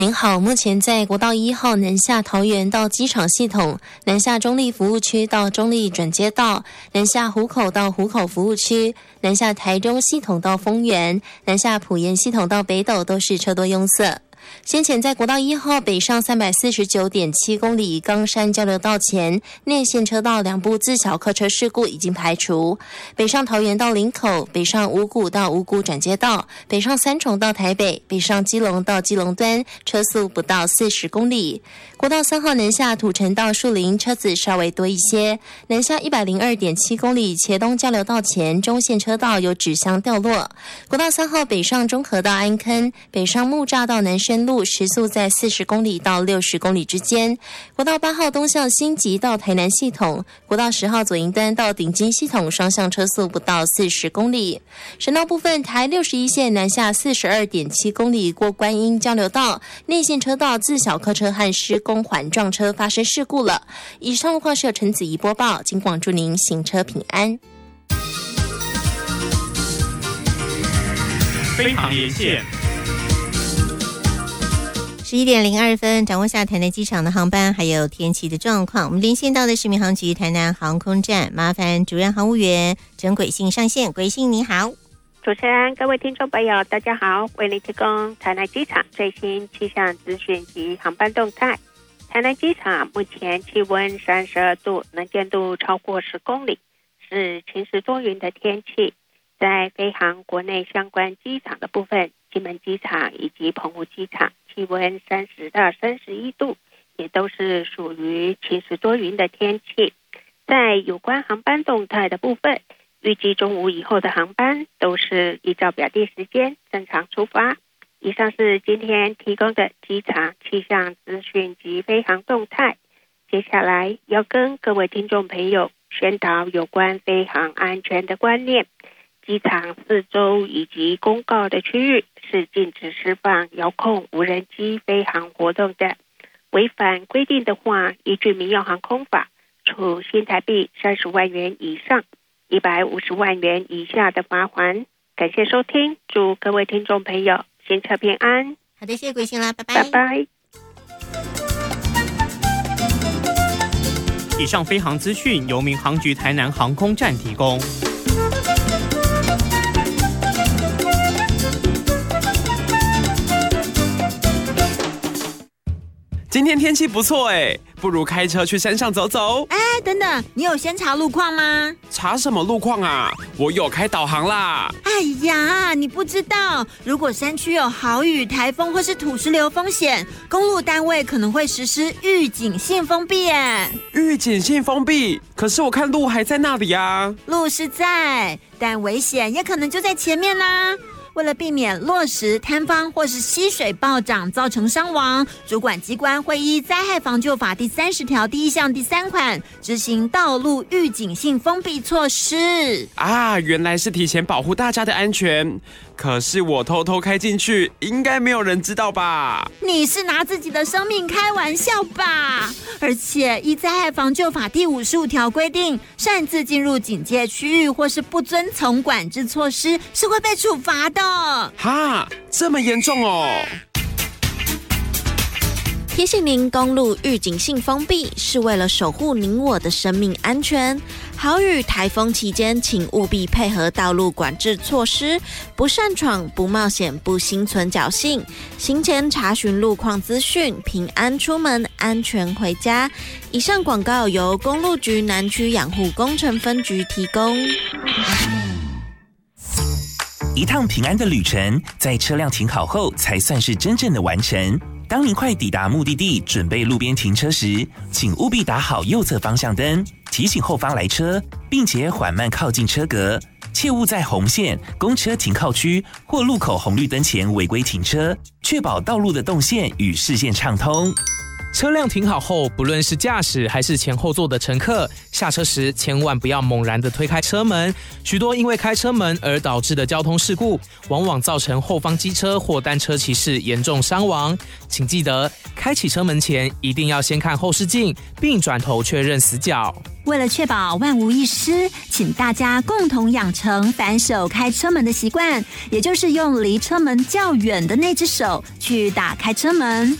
您好，目前在国道1号南下桃园到机场系统，南下中立服务区到中立转接道，南下湖口到湖口服务区，南下台中系统到丰原，南下埔盐系统到北斗都是车多拥塞。先前在国道1号北上 349.7 公里冈山交流道前，内线车道2部自小客车事故已经排除。北上桃园到林口，北上五股到五股转接道，北上三重到台北，北上基隆到基隆端，车速不到40公里。国道3号南下土城到树林，车子稍微多一些。南下 102.7 公里茄东交流道前，中线车道有纸箱掉落。国道3号北上中和到安坑，北上木栅到南深路，时速在40公里到60公里之间。国道8号东向新集到台南系统，国道10号左营端到顶金系统双向车速不到40公里。省道部分，台61线南下 42.7 公里过观音交流道，内线车道自小客车和施工环撞车发生事故了。以上路况是由陈子怡播报，警广祝您行车平安。 飞航连线 11点02分，掌握下台南机场的航班还有天气的状况。我们连线到的是民航局台南航空站，麻烦主任航务员陈轨信上线。轨信你好。 主持人、各位听众朋友大家好，为您提供台南机场最新气象资讯及航班动态。台南机场目前气温32度，能见度超过10公里，是晴时多云的天气。在飞航国内相关机场的部分，金门机场以及澎湖机场气温30到31度，也都是属于晴时多云的天气。在有关航班动态的部分，预计中午以后的航班都是依照表定时间正常出发。以上是今天提供的机场气象资讯及飞航动态。接下来要跟各位听众朋友宣导有关飞航安全的观念。机场四周以及公告的区域是禁止释放遥控无人机飞航活动的，违反规定的话，依据民用航空法，处新台币30万元以上150万元以下的罚锾。感谢收听，祝各位听众朋友行车平安。 好的，谢谢轨信啦，拜拜。 拜拜。 以上飞航资讯由民航局台南航空站提供。今天天气不错哎，不如开车去山上走走。 哎，等等，你有先查路况吗？ 查什么路况啊？我有开导航啦。 哎呀，你不知道，如果山区有豪雨、台风或是土石流风险，公路单位可能会实施预警性封闭耶。 预警性封闭？可是我看路还在那里啊。 路是在，但危险也可能就在前面啦。为了避免落石、坍方或是溪水暴涨造成伤亡，主管机关会依灾害防救法第30条第1项第3款执行道路预警性封闭措施。 啊，原来是提前保护大家的安全。可是我偷偷开进去，应该没有人知道吧？ 你是拿自己的生命开玩笑吧？而且依灾害防救法第55条规定，擅自进入警戒区域或是不遵从管制措施，是会被处罚的。 哈，这么严重哦！ 提醒您，公路预警性封闭是为了守护您我的生命安全。豪雨、台风期间，请务必配合道路管制措施，不擅闯、不冒险、不心存侥幸。行前查询路况资讯，平安出门，安全回家。以上广告由公路局南区养护工程分局提供。 一趟平安的旅程，在车辆停好后才算是真正的完成。当您快抵达目的地，准备路边停车时，请务必打好右侧方向灯，提醒后方来车，并且缓慢靠近车格，切勿在红线、公车停靠区或路口红绿灯前违规停车，确保道路的动线与视线畅通。 车辆停好后，不论是驾驶还是前后座的乘客，下车时千万不要猛然的推开车门。许多因为开车门而导致的交通事故，往往造成后方机车或单车骑士严重伤亡。请记得，开启车门前一定要先看后视镜，并转头确认死角。 为了确保万无一失，请大家共同养成反手开车门的习惯，也就是用离车门较远的那只手去打开车门。